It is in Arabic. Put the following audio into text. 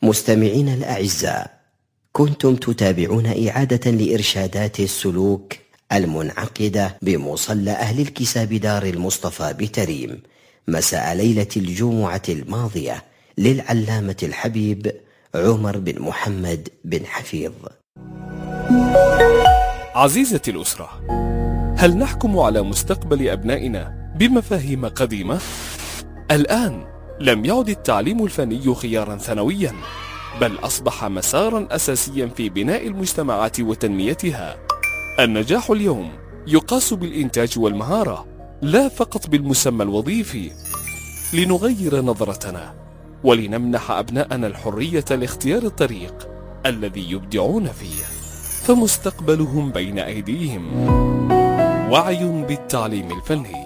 مستمعين الأعزاء، كنتم تتابعون إعادة لإرشادات السلوك المنعقدة بمصلى أهل الكساب دار المصطفى بتريم مساء ليلة الجمعة الماضية للعلامة الحبيب عمر بن محمد بن حفيظ. عزيزتي الأسرة، هل نحكم على مستقبل أبنائنا بمفاهيم قديمة؟ الآن لم يعد التعليم الفني خيارا ثانويا، بل أصبح مسارا أساسيا في بناء المجتمعات وتنميتها. النجاح اليوم يقاس بالإنتاج والمهارة، لا فقط بالمسمى الوظيفي. لنغير نظرتنا ولنمنح أبناءنا الحرية لاختيار الطريق الذي يبدعون فيه، فمستقبلهم بين أيديهم. وعي بالتعليم الفني.